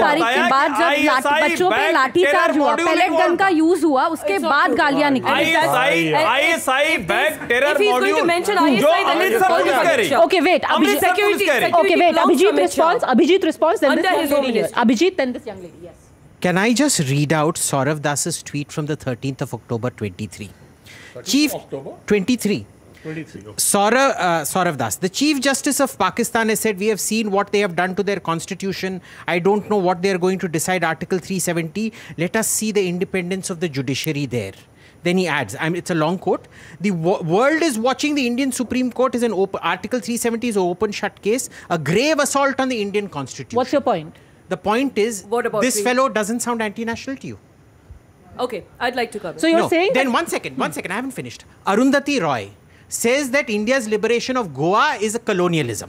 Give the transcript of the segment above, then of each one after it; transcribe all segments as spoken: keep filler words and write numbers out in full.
तारीख के बाद जब बच्चों पे लाठीचार्ज हुआ, पैलेट गन का यूज हुआ, उसके बाद गालियां निकली। आईएसआई बैक टेरर मॉड्यूल जो अमृतसर पुलिस कह रही है। Okay, wait. Abhijit, okay, wait. Abhijit response. Abhijit response. Then this young lady. Abhijit, then this young lady. Yes. Can I just read out Saurav Das's tweet from the thirteenth of October twenty-three? Chief October? twenty-three. twenty-three. Okay. Saurav, uh, Saurav Das, the Chief Justice of Pakistan has said, we have seen what they have done to their constitution. I don't know what they are going to decide. Article three seventy. Let us see the independence of the judiciary there. Then he adds, I mean, it's a long quote. The wo world is watching the Indian Supreme Court is an open, Article three seventy is an open shut case, a grave assault on the Indian Constitution. What's your point? The point is, what about this three? fellow doesn't sound anti-national to you. Okay, I'd like to cover. So you're no, saying then that one second, one second, I haven't finished. Arundhati Roy says that India's liberation of Goa is a colonialism.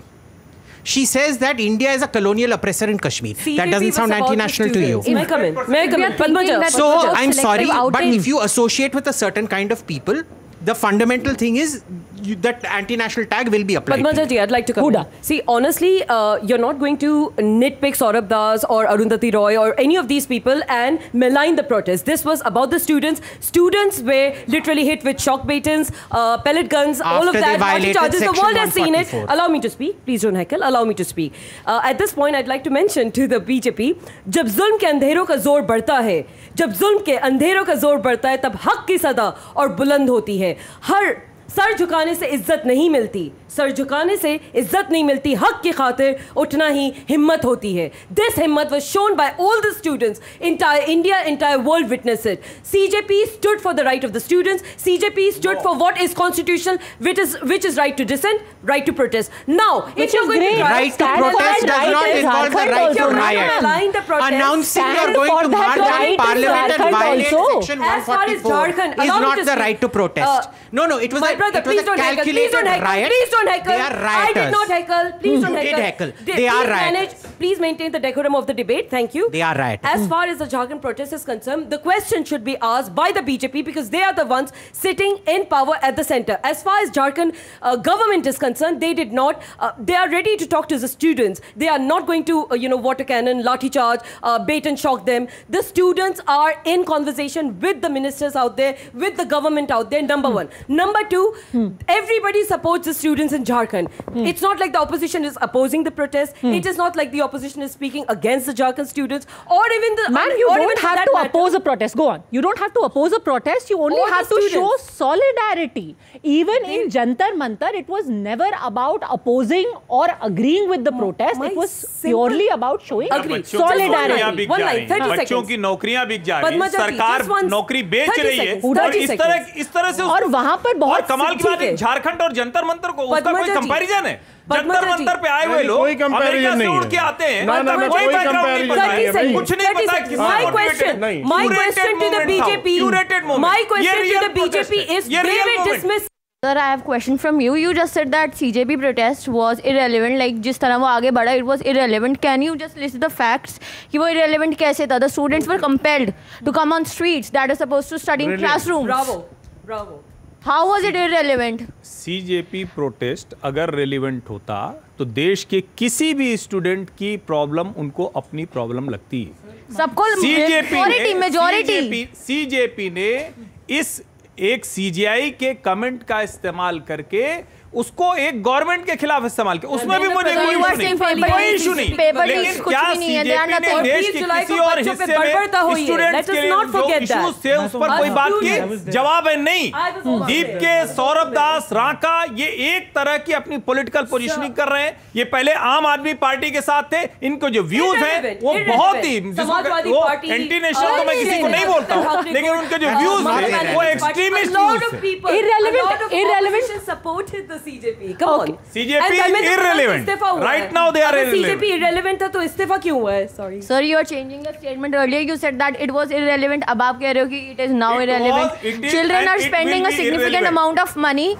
She says that India is a colonial oppressor in Kashmir. C J P that doesn't sound anti-national to you. May I come in? May I come in? Padmaja. So I'm sorry, but if you associate with a certain kind of people, the fundamental thing is you, that anti-national tag will be applied. Padmaja ji, I'd like to come Huda. in. See, honestly, uh, you're not going to nitpick Saurabh Das or Arundhati Roy or any of these people and malign the protest. This was about the students. Students were literally hit with shock batons, uh, pellet guns, After all of that. Lathi charges. The world has seen it. one forty-four. Allow me to speak. Please don't heckle. Allow me to speak. Uh, at this point, I'd like to mention to the B J P, जब जुल्म के अंधेरों का जोर बढ़ता है, जब जुल्म के अंधेरों का जोर बढ़ता है, तब हक की सदा और बुलंद होती है. हर सर झुकाने से इज्जत नहीं मिलती, सर झुकाने से इज्जत नहीं मिलती, हक की खातिर उठना ही हिम्मत होती है. This हिम्मत was shown by all the students, entire India, entire world witnessed it. C J P stood for the right of the students. C J P stood no. for what is constitutional, which is which is right to dissent, right to protest. Now, which if you're going great. to try, right to protest does not involve the right to riot. Announcing you are going to march on Parliament and violate Section one forty-four is not the right to protest. No, no, it was a brother, it was please a don't heckle. Please calculated don't heckle. riot. Please don't heckle. They are rioters. I did not heckle. Please don't You heckle. did heckle. They, they are please rioters. manage, please maintain the decorum of the debate. Thank you. They are rioters. As far as the Jharkhand protest is concerned, the question should be asked by the B J P because they are the ones sitting in power at the center. As far as Jharkhand uh, government is concerned, they did not. Uh, they are ready to talk to the students. They are not going to, uh, you know, water cannon, lathi charge, uh, bait and shock them. The students are in conversation with the ministers out there, with the government out there. Number Hmm. one. Number two, Hmm. everybody supports the students in Jharkhand. Hmm. It's not like the opposition is opposing the protest. Hmm. It is not like the opposition is speaking against the Jharkhand students or even the. Man, or, you or don't even have that to matter. oppose a protest. Go on. You don't have to oppose a protest. You only Or have the to show students. solidarity. Even They- in Jantar Mantar, it was never about opposing or agreeing with the protest. my It was simple- purely about showing Agree. solidarity. One line, thirty बच्चों seconds. की नौकरियां बिक जा रही हैं, पद्मजा जी, सरकार just one- नौकरी बेच thirty रही है seconds, और thirty इस seconds. तरह इस तरह से और उसको- वहाँ पर बहुत और कमाल की ठीक बात है है। झारखंड और जंतर मंतर को उसका पद्मजा कोई जी, कंपैरिजन है जंतर पद्मजा जी, मंतर पे आए हुए लोग कोई comparison अमेरिका से नहीं उड़ है। के आते हैं ना, ना, ना, कोई कोई background नहीं comparison पता नहीं है है, कुछ नहीं thirty पता seconds. किससे My motivated question, है। my Curated question to the moment B J था, P, curated moment। my ये question to real the B J P protest है, is ये they real will moment। dismiss. Sir, I have a question from you. You just said that C J P protest was irrelevant. Like जिस तरह वो आगे बढ़ा, it was irrelevant. Can you just list the facts? कि वो irrelevant कैसे था? The students were compelled to come on streets that are supposed to study in classrooms. Bravo, bravo. How was it irrelevant? C J P protest अगर relevant होता तो देश के किसी भी स्टूडेंट की प्रॉब्लम उनको अपनी प्रॉब्लम लगती है। सबको सीजेपी majority majority सीजेपी ने इस एक सीजीआई के कमेंट का इस्तेमाल करके उसको एक गवर्नमेंट के खिलाफ इस्तेमाल किया, उसमें भी मुझे कोई इशू नहीं, कोई इशू नहीं। लेकिन क्या सीजेपी ने देश के किसी और हिस्से में स्टूडेंट्स के जो इश्यूज थे उस पर कोई बात की? जवाब है नहीं। दीप के, सौरभ दास, राका ये एक तरह की अपनी पॉलिटिकल पोजीशनिंग कर रहे हैं। ये पहले आम आदमी पार्टी के साथ थे, इनको जो व्यूज हैं वो बहुत ही वो एंटी नेशनल तो मैं किसी को नहीं बोलता हूँ, लेकिन उनके जो व्यूज हैं वो एक्सट्रीमिस्ट व्यूज हैं। Irrelevant, irrelevant. supported the C J P. Come on. C J P is irrelevant. Right now they are irrelevant. C J P irrelevant था तो इस्तीफा क्यों हुआ है? Sorry. Sir, you are changing the statement. Earlier you said that it was irrelevant. अब आप कह रहे हो कि it is now It irrelevant. was, it is, Children and are it spending will a be significant irrelevant. amount of money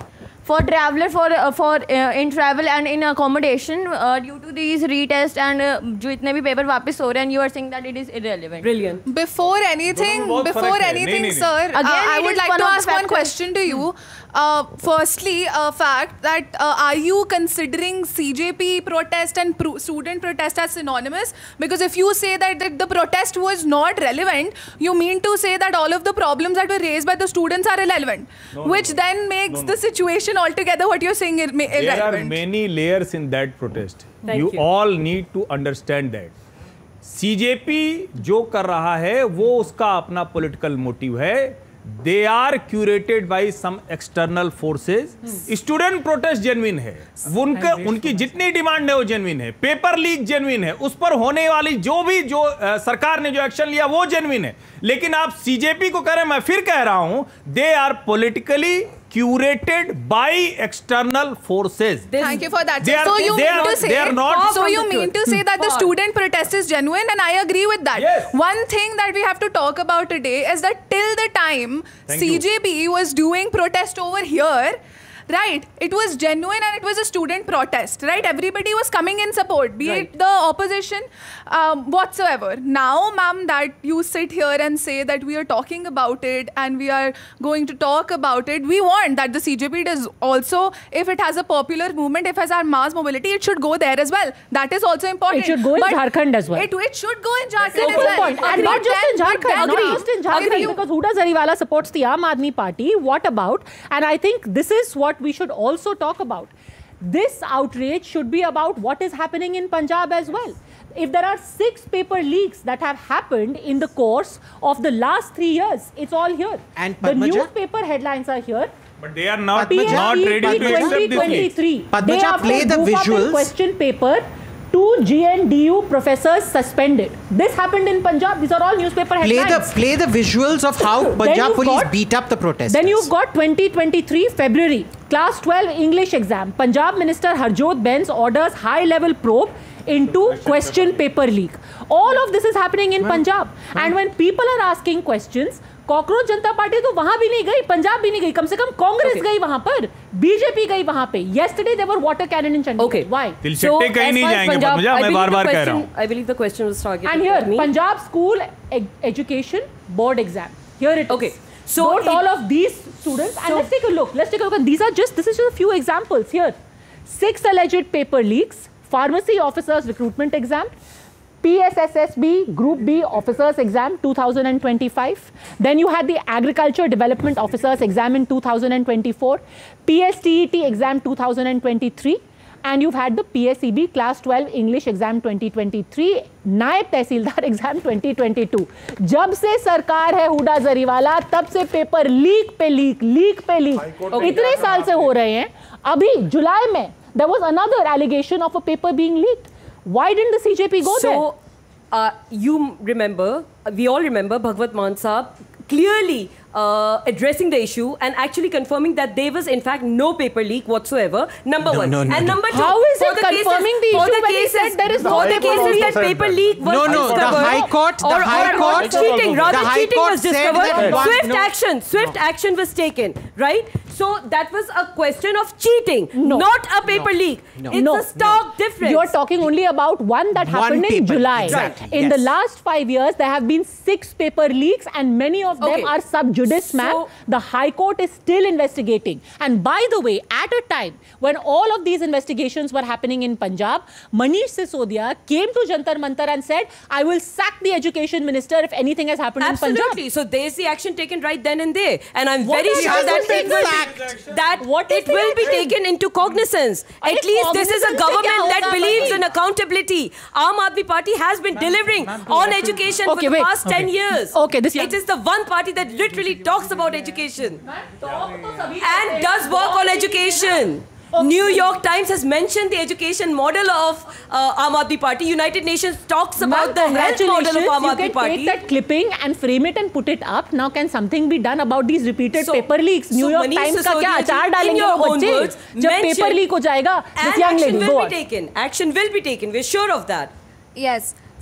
for traveler for uh, for uh, in travel and in accommodation uh, due to these retest and uh, जो इतने भी paper वापस हो रहे हैं, and you are saying that it is irrelevant. Brilliant. Before anything, before anything, sir, uh, I would like to ask one question to you. Uh, firstly, a fact that uh, are you considering C J P protest and pro student protest as synonymous? Because if you say that, that the protest was not relevant, you mean to say that all of the problems that were raised by the students are irrelevant, no, which no, then makes no, no. the situation altogether what you're saying ir irrelevant. There are many layers in that protest. Thank you, you all need to understand that. C J P जो कर रहा है वो उसका अपना political motive है. They are curated by some external forces. Student protest genuine है. उनके उनकी जितनी डिमांड है वो genuine है. पेपर लीक genuine है. उस पर होने वाली जो भी जो आ, सरकार ने जो एक्शन लिया वो genuine है. लेकिन आप सीजेपी को कह रहे हैं, मैं फिर कह रहा हूं, they are politically curated by external forces. Thank you for that. They are, so you they mean are, to say, they are not. so you mean to say that the student protest is genuine, and I agree with that. Yes. One thing that we have to talk about today is that till the time Thank C J P you. was doing protest over here, right, it was genuine and it was a student protest, right? Everybody was coming in support, be right. it the opposition um, whatsoever. Now, ma'am, that you sit here and say that we are talking about it and we are going to talk about it, we want that the C J P does also, if it has a popular movement, if it has our mass mobility, it should go there as well. That is also important. It should go in but Jharkhand as well. It, it should go in Jharkhand That's as well. point. And not just in Jharkhand, not just in Jharkhand, Agree. because Huda Zariwala supports the Aam Aadmi Party. What about? And I think this is what we should also talk about. This outrage should be about what is happening in Punjab as well. If there are six paper leaks that have happened in the course of the last three years, it's all here. And the Padmaja? newspaper headlines are here. But they are not, Padmaja, not ready to accept this leak. Padmaja, Day after play the goof up in visuals. Question paper. Two G N D U professors suspended. This happened in Punjab. These are all newspaper Play headlines. the play the visuals of how Then Punjab you've police got- beat up the protesters. Then you've got twenty twenty-three February, class twelve English exam. Punjab Minister Harjot Benz orders high-level probe into question paper leak. All of this is happening in Punjab. And when people are asking questions, cockroach Janata party तो वहां भी नहीं गई, पंजाब भी नहीं गई, कम से कम कांग्रेस गई वहां पर, बीजेपी गई वहां पे. Yesterday there were water cannon in Chandigarh. Okay. Why? तिलचट्टे कहीं नहीं जाएंगे पंजाब, मैं बार-बार कह रहा हूं. I believe the question was targeted And here, at me. Punjab School e Education Board exam. Here it is. Okay. So Note it- all of these students, and So- let's take a look. Let's take a look. And these are just, this is just a few examples here. Six alleged paper leaks, pharmacy officers recruitment exam, P S S S B Group B Officers Exam two thousand twenty-five. Then you had the Agriculture Development Officers Exam in two thousand twenty-four, P S T E T Exam two thousand twenty-three, and you've had the P S E B Class twelve English Exam twenty twenty-three, नायब तहसीलदार exam twenty twenty-two. जब से सरकार है हुडा जरीवाला, तब से paper leak पे leak, leak पे leak, इतने साल से हो रहे हैं. अभी जुलाई में there was another allegation of a paper being leaked. Why didn't the C J P go so, there? So, uh, you remember, we all remember Bhagwat Maan Saab clearly uh, addressing the issue and actually confirming that there was in fact no paper leak whatsoever. Number No, one. no, no, and no. number two. How is for it the confirming the cases, for issue the when he cases, said there is no for the paper cases leak? that paper leak was No, no, the discovered, High Court- the or, High or Court- rather cheating, the rather High cheating Court was said discovered. that one- Swift no. action, swift action was taken, right? So that was a question of cheating, No. not a paper leak. No. It's No. a stark difference. You're talking only about one that One happened in paper, July. exactly, In yes. the last five years, there have been six paper leaks, and many of them Okay. are sub judice, So- ma'am. The High Court is still investigating. And by the way, at a time when all of these investigations were happening in Punjab, Manish Sisodia came to Jantar Mantar and said, I will sack the education minister if anything has happened Absolutely. in Punjab. So there's the action taken right then and there, and I'm What very is sure the that action it will taken? that What is it the will be action? taken into cognizance. At Arey, least this is a cognizance government se kya that hoga, believes bhai? in accountability. Aam Aadmi Party has been delivering on education Okay, for the wait. past ten Okay. years. Okay, this- it is the one party that literally talks about education and does work on education. New York Times has mentioned the education model of uh, Aam Aadmi Party. United Nations talks about the health model of Aam you Aadmi can Party. take that clipping and frame it and put it up. Now can something be done about these repeated So- paper leaks? New so York Manish Times का क्या Sisodia ji, अचार in डालेंगे your वो own बच्चे words, जब paper mention- leak हो जाएगा? This And young action lady, will go be on. taken. Action will be taken. We're sure of that. Yes.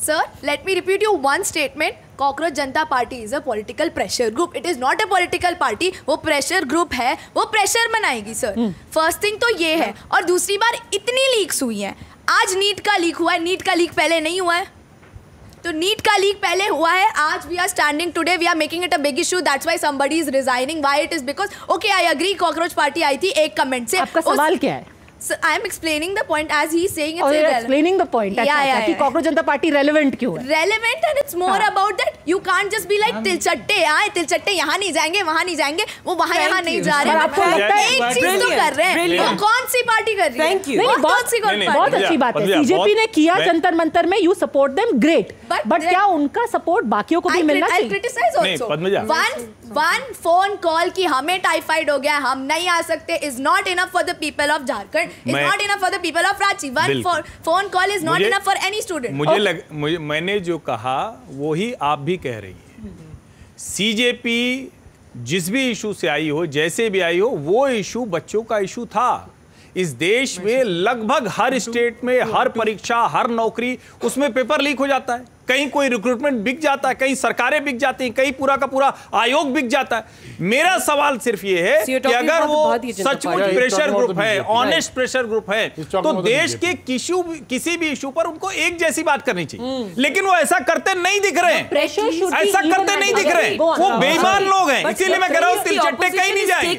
Sir, let me repeat you one statement. Cockroach Janata Party is a political pressure group. It is not a political party. वो pressure group है, वो pressure बनाएगी sir. Hmm. First thing तो ये है. और दूसरी बार इतनी leaks हुई हैं. आज नीट का लीक हुआ है, नीट का लीक पहले नहीं हुआ है. तो नीट का लीक पहले हुआ है. आज we are standing today, we are making it a big issue. That's why somebody is resigning. Why it is because okay, I agree. Cockroach Party आई थी एक कमेंट से. आपका सवाल क्या है? So I am explaining the point as he is saying it's oh, irrelevant. Explaining the point. Yeah, yeah, yeah. कि Cockroach Janata Party relevant क्यों है? Relevant and it's more about that you can't just be like तिलचट्टे आए तिलचट्टे यहाँ नहीं जाएंगे वहाँ नहीं जाएंगे वो वहाँ यहाँ नहीं जा रहे हैं. आपको लगता है एक चीज तो कर रहे हैं. वो कौन सी पार्टी कर रही है? Thank you. नहीं बहुत सी बहुत अच्छी बात है. बीजेपी ने किया जंतर मंतर में you support them great. But क्या उनका support बाकियों को भी मिलना चाहिए? I criticize also. One one phone call कि हमें टाइफाइड हो गया हम नहीं आ सकते is not enough for the people of Jharkhand. Is not enough for the people of Ranchi. One phone call is not enough for any student. मुझे लग मुझे मैंने जो कहा वो ही आप भी कह रही है. सीजेपी जिस भी इशू से आई हो जैसे भी आई हो वो इशू बच्चों का इशू था. इस देश में लगभग हर स्टेट में हर परीक्षा हर नौकरी उसमें पेपर लीक हो जाता है. कहीं कोई रिक्रूटमेंट बिक जाता है, कहीं सरकारें बिक जाती हैं, कहीं पूरा का पूरा आयोग बिक जाता है. मेरा सवाल सिर्फ ये है कि अगर वो सचमुच प्रेशर ग्रुप है, ऑनेस्ट प्रेशर ग्रुप है, तो देश के किसी किसी भी इशू पर उनको एक जैसी बात करनी चाहिए. लेकिन वो ऐसा करते नहीं दिख रहे हैं. ऐसा करते नहीं दिख रहे हैं. वो बेईमान लोग हैं. इसीलिए मैं कह रहा हूँ तिलचट्टे कहीं नहीं जाएंगे.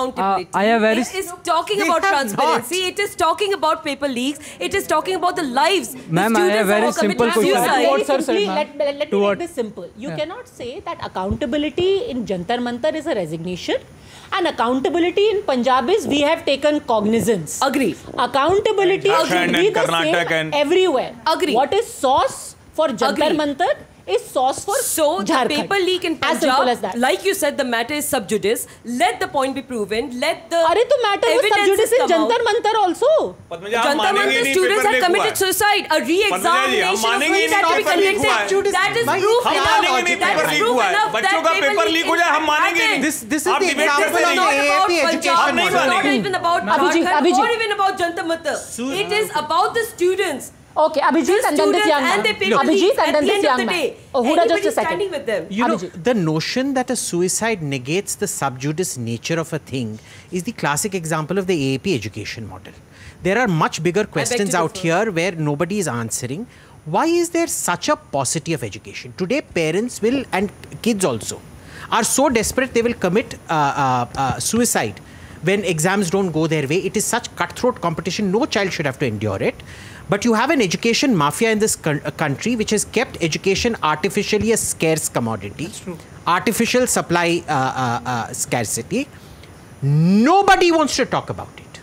It is talking about transparency. It is talking about paper leaks. It is talking about the lives. Ma'am, I have very simple question. Simply, let, let, let me make this simple. You yeah. cannot say that accountability in Jantar Mantar is a resignation and accountability in Punjab is we have taken cognizance. Agree. Accountability should be the same everywhere. Agree. What is sauce for Jantar Mantar is sauce for so Jharkhand. The paper leak in Punjab, as simple as that. Like you said, the matter is sub judice. Let the point be proven. Let the Arey to matter was sub judice in Jantar Mantar also. Jantar Mantar students have committed suicide. A re-examination of which had to be conducted. That is proof enough. That is proof enough. बच्चों का paper leak हो जाए हम मानेंगे नहीं. This this is the example of the A A P education model. Not even about Jharkhand or even about Jantar Mantar. It is about the students. Okay, Abhijit and then this young man. Abhijit and then this young man. Oh, Huda, just a second. With them. You know, the notion that a suicide negates the sub judice nature of a thing is the classic example of the A A P education model. There are much bigger questions out here where nobody is answering. Why is there such a paucity of education? Today, parents will, and kids also, are so desperate they will commit uh, uh, uh, suicide when exams don't go their way. It is such cutthroat competition, no child should have to endure it. But you have an education mafia in this country which has kept education artificially a scarce commodity. That's true. Artificial supply uh, uh, uh, scarcity. Nobody wants to talk about it.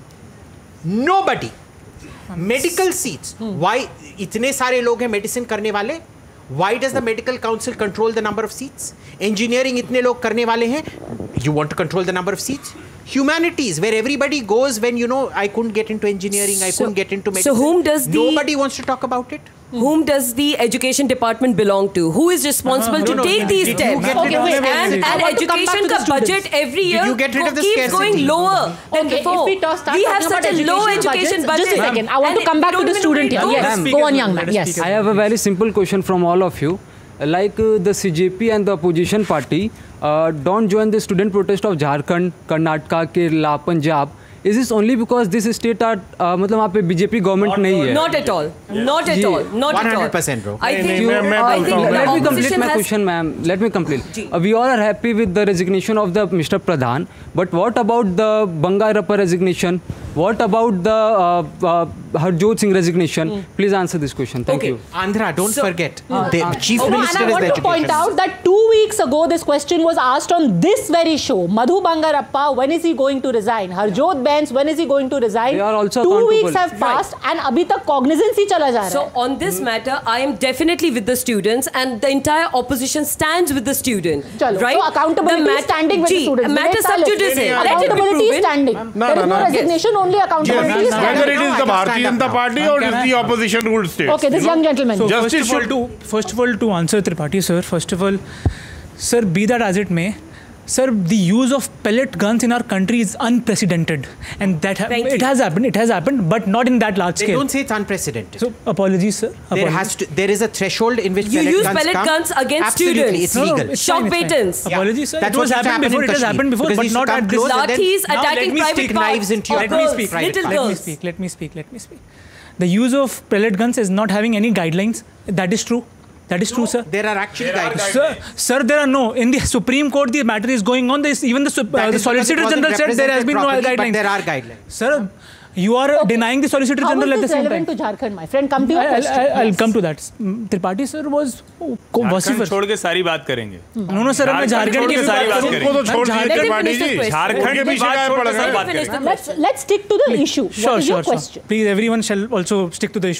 Nobody. Medical seats. Hmm. Why? इतने सारे लोग हैं medicine करने वाले. Why does the medical council control the number of seats? Engineering इतने लोग करने वाले हैं. You want to control the number of seats? Humanities, where everybody goes when, you know, I couldn't get into engineering, I so, couldn't get into medicine. So whom does the... Nobody wants to talk about it. Whom does the education department belong to? Who is responsible uh, to no, take no, these steps? Okay, wait, and and education ka budget every year you get rid of the keeps scarcity? going lower than okay, before. If we, start we have such a low education budget. Just a second, I want to come back to the student here. Yes, go on, young man. Yes. I have a very simple question from all of you. Like uh, the C J P and the opposition party uh, don't join the student protest of Jharkhand, Karnataka, Kerala, Punjab. Is this only because this state are uh, मतलब वहाँ पे B J P government नहीं है? Not at all. Not at all. Not at all. one hundred percent bro. I think you, uh, I think let me complete my question, ma'am. Let me complete. Uh, we all are happy with the resignation of the Mister Pradhan, but what about the Bangairappa resignation? What about the uh, uh, Harjot Singh resignation? Mm. Please answer this question. Thank okay. you. Andhra, don't so, forget. Uh, the uh, chief oh, minister and I is want the to education. point out that two weeks ago this question was asked on this very show. Madhu Bangairappa, when is he going to resign? Harjot Bens, when is he going to resign? They are also two weeks have passed right. and abhi tak cognizance hi chala ja raha hai. So on this matter, I am definitely with the students and the entire opposition stands with the student. Chalo. Right? So accountability is standing with the students. Matter sub judice. Accountability is standing. No, there is no resignation, only accountability is standing. Whether it is the Bharatiya Janata Party or it is the opposition ruled states. Okay, this young gentleman. So Justice first of all, to first of all to answer Tripathi sir, first of all, sir, be that as it may, Sir, the use of pellet guns in our country is unprecedented, and that ha- it has happened. It has happened, but not in that large They scale. don't say it's unprecedented. So apologies, sir. There Apologies. has to. There is a threshold in which You pellet use guns pellet come. guns against Absolutely, students. it's No, no, legal. it's Shock fine, it's fine. batons. Yeah. Apologies, sir. That's it what was used to happened happen before. in It has Kashmir. happened before, Because but they used to not come at this. close and then- Lathis Now, attacking let me private stick parts knives into your of Let me girls, speak. little Let me girls. speak. Let me speak. Let me speak. The use of pellet guns is not having any guidelines. That is true. That is true, sir. There are actually guidelines. Sir, sir, there are no. In the Supreme Court, the matter is going on. This even the, uh, That the is because it Solicitor wasn't General said there has been no represented properly, guidelines. But there are guidelines. Sir, you are Okay. denying the Solicitor How General is at the this same time. relevant to Jharkhand, my friend? Come to your I'll, question. I'll, I'll Yes. come to that. Mm, Tripathi sir was oh, co- Jharkhand vociferous. छोड़ के सारी बात करेंगे No, no, sir. मैं झारखंड झारखंड छोड़ की के भी सारी बात बात करूं। उनको तो करेंगे छोड़ Let दीजिए him Tripathi finish the ji question. Jharkhand उनके की पीछे बात क्या छोड़ पड़ के रहा सब है? बात Finish the करेंगे Let's let's stick to the issue. Sure, What is sure, your sure. question? Please, everyone shall also stick to the issue.